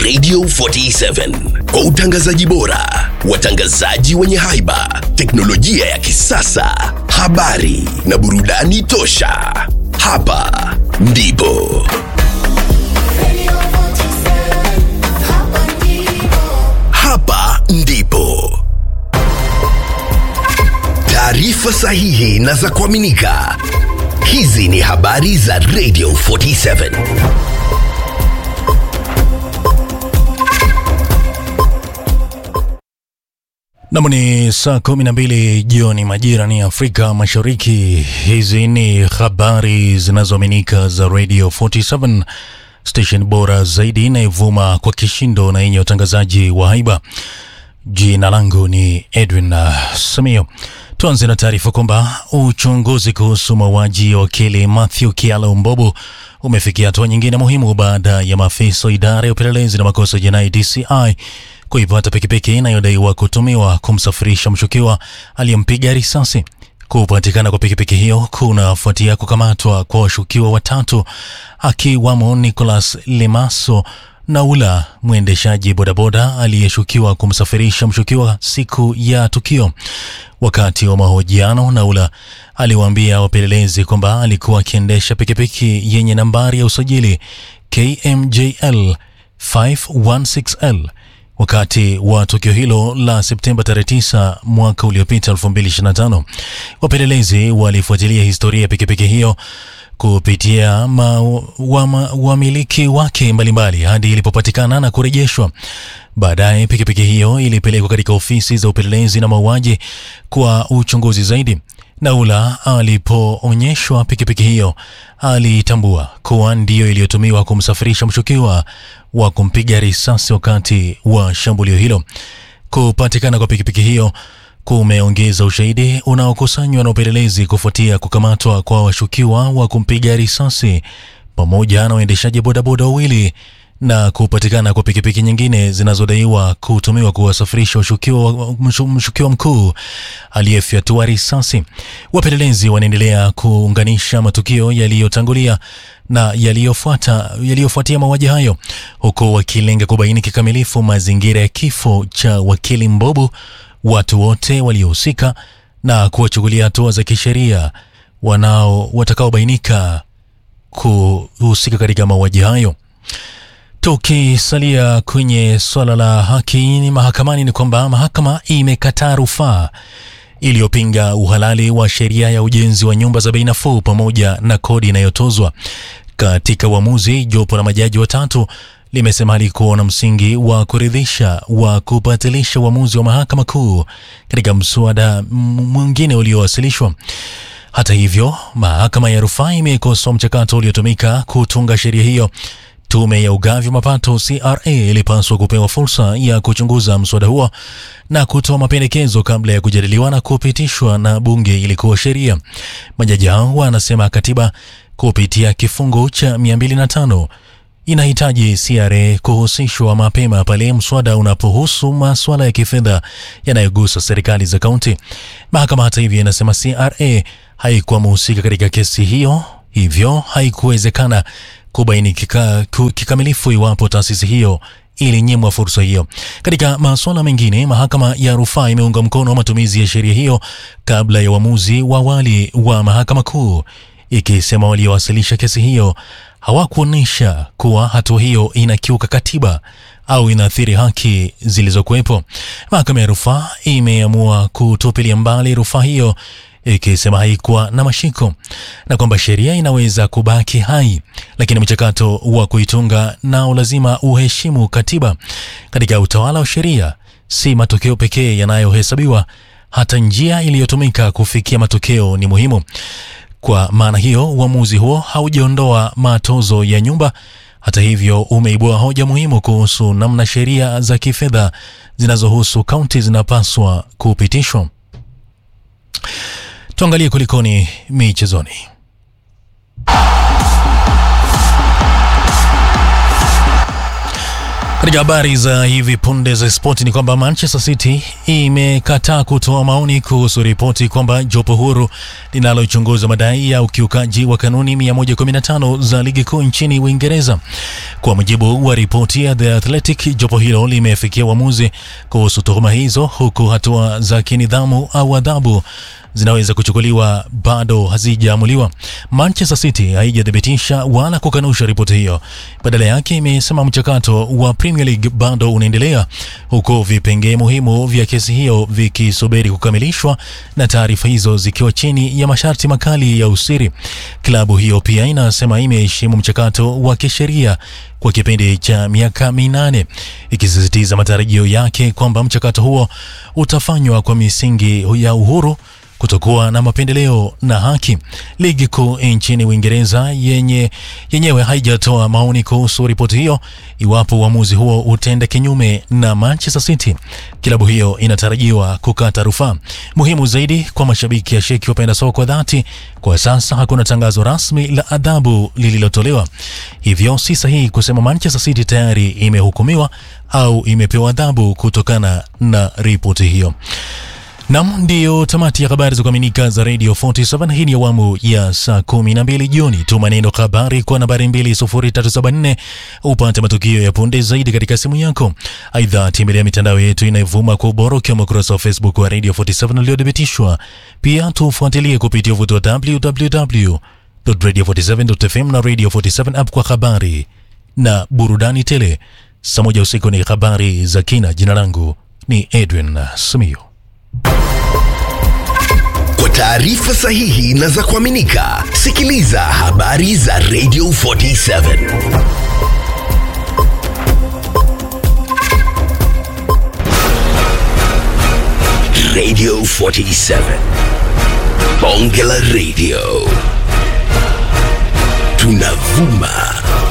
Radio 47 kwa utangazaji bora, watangazaji wenye haiba, teknolojia ya kisasa, habari na burudani tosha. Hapa ndipo taarifa sahihi na za kuaminika. Hizi ni habari za Radio 47. Namuni saa 12 jioni majira ni Afrika Mashariki. Hizi ni habari zinazoaminika za Radio 47, station bora zaidi inayovuma kwa kishindo na yenye utangazaji wa haiba. Jina langu ni Edwin Samio. Tuanze na taarifa kwamba uchunguzi kuhusu mauaji ya wakili Matthew Kialo Mbobo umefikia hatua nyingine muhimu baada ya maafisa wa idara ya upelelezi na makosa ya jinai DCI kuipata pikipiki inayodaiwa kutumiwa kumsafirisha mshukiwa aliyempiga risasi. Kupatikana kwa pikipiki hiyo kunafuatia kukamatwa kwa washukiwa watatu, akiwamo Nicholas Limaso Naula, mwendeshaji bodaboda aliyeshukiwa kumsafirisha mshukiwa siku ya tukio. Wakati wa mahojiano, Naula aliwaambia wapelelezi kwamba alikuwa akiendesha pikipiki yenye nambari ya usajili KMJL 516L wakati wa tukio hilo la Septemba 9 mwaka uliopita 2025. Wapelelezi walifuatilia historia ya pikipiki hiyo kupitia wamiliki wake mbalimbali hadi ilipopatikana na kurejeshwa. Baadaye pikipiki hiyo ilipelekwa katika ofisi za upelelezi na mauaji kwa uchunguzi zaidi. Naula alipoonyeshwa pikipiki hiyo alitambua kuwa ndiyo iliyotumiwa kumsafirisha mshukiwa wa kumpiga risasi wakati wa shambulio hilo. Kupatikana kwa pikipiki hiyo kumeongeza ushahidi unaokusanywa na upelelezi kufuatia kukamatwa kwa washukiwa wa kumpiga risasi pamoja na waendeshaji bodaboda wawili na kupatikana kwa pikipiki nyingine zinazodaiwa kutumiwa kuwasafirisha mshukiwa mkuu aliyefyatua risasi. Wapelelezi wanaendelea kuunganisha matukio yaliyotangulia na yaliyofuatia mauaji hayo, huku wakilenga kubaini kikamilifu mazingira ya kifo cha wakili Mbobo, watu wote waliohusika na kuwachukulia hatua za kisheria watakaobainika kuhusika katika mauaji hayo. Tukisalia kwenye swala la haki ni mahakamani, ni kwamba mahakama imekataa rufaa iliyopinga uhalali wa sheria ya ujenzi wa nyumba za bei nafuu pamoja na kodi inayotozwa. Katika uamuzi, jopo la majaji watatu limesema halikuwa na msingi wa kuridhisha wa kubatilisha uamuzi wa mahakama kuu katika mswada mwingine uliowasilishwa. Hata hivyo, mahakama ya rufaa imekosoa mchakato uliotumika kutunga sheria hiyo. Tume ya ugavi mapato CRA ilipaswa kupewa fursa ya kuchunguza mswada huo na kutoa mapendekezo kabla ya kujadiliwa na kupitishwa na bunge ili kuwa sheria. Majaji hao wanasema katiba kupitia kifungu cha 205 inahitaji CRA kuhusishwa mapema pale mswada unapohusu masuala ya kifedha yanayogusa serikali za kaunti. Mahakama hata hivyo inasema CRA haikuwa mhusika katika kesi hiyo, hivyo haikuwezekana kubaini kikamilifu iwapo taasisi hiyo ilinyimwa fursa hiyo. Katika masuala mengine, mahakama ya rufaa imeunga mkono matumizi ya sheria hiyo kabla ya uamuzi wa awali wa mahakama kuu, ikisema waliowasilisha kesi hiyo hawakuonyesha kuwa hatua hiyo inakiuka katiba au inaathiri haki zilizokuwepo. Mahakama ya rufaa imeamua kutupilia mbali rufaa hiyo, ikisema haikuwa na mashiko na kwamba sheria inaweza kubaki hai, lakini mchakato wa kuitunga nao lazima uheshimu katiba. Katika utawala wa sheria, si matokeo pekee yanayohesabiwa, hata njia iliyotumika kufikia matokeo ni muhimu. Kwa maana hiyo, uamuzi huo haujaondoa matozo ya nyumba. Hata hivyo, umeibua hoja muhimu kuhusu namna sheria za kifedha zinazohusu kaunti zinapaswa kupitishwa. Tuangalie kulikoni michezoni. Katika habari za hivi punde za spoti ni kwamba Manchester City imekataa kutoa maoni kuhusu ripoti kwamba jopo huru linalochunguza madai ya ukiukaji wa kanuni 115 za ligi kuu nchini Uingereza. Kwa mujibu wa ripoti ya The Athletic, jopo hilo limefikia uamuzi kuhusu tuhuma hizo, huku hatua za kinidhamu au adhabu zinaweza kuchukuliwa bado hazijaamuliwa. Manchester City haijathibitisha wala kukanusha ripoti hiyo. Badala yake imesema mchakato wa Premier League bado unaendelea, huku vipengee muhimu vya kesi hiyo vikisubiri kukamilishwa na taarifa hizo zikiwa chini ya masharti makali ya usiri. Klabu hiyo pia inasema imeheshimu mchakato wa kisheria kwa kipindi cha miaka 8, ikisisitiza matarajio yake kwamba mchakato huo utafanywa kwa misingi ya uhuru, kutokuwa na mapendeleo na haki. Ligi kuu nchini Uingereza yenyewe haijatoa maoni kuhusu ripoti hiyo. Iwapo uamuzi huo utaenda kinyume na Manchester City, klabu hiyo inatarajiwa kukata rufaa. Muhimu zaidi kwa mashabiki ya sheki wapenda soka kwa dhati, kwa sasa hakuna tangazo rasmi la adhabu lililotolewa. Hivyo si sahihi kusema Manchester City tayari imehukumiwa au imepewa adhabu kutokana na ripoti hiyo. Nam, ndio tamati ya habari za kuaminika za Radio 47. Hii ni awamu ya saa 12 jioni. Tuma neno habari kwa nambari 20374 upate matukio ya punde zaidi katika simu yako. Aidha, tembelea mitandao yetu inayovuma kwa ubora ukiwemo ukurasa wa Facebook wa Radio 47 uliothibitishwa. Pia tufuatilie kupitia vuto wa www.radio47.fm na Radio 47 app kwa habari na burudani tele. Saa moja usiku ni habari za kina. Jina langu ni Edwin Simiyu. Kwa taarifa sahihi na za kuaminika, sikiliza habari za Radio 47. Radio 47. Bonge la Radio. Tunavuma